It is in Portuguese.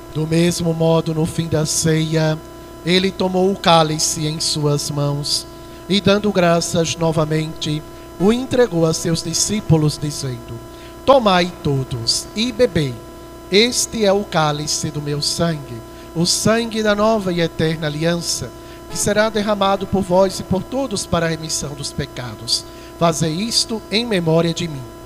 Do mesmo modo, no fim da ceia, ele tomou o cálice em suas mãos e, dando graças novamente, o entregou a seus discípulos, dizendo: Tomai todos e bebei. Este é o cálice do meu sangue, o sangue da nova e eterna aliança, que será derramado por vós e por todos para a remissão dos pecados. Fazei isto em memória de mim.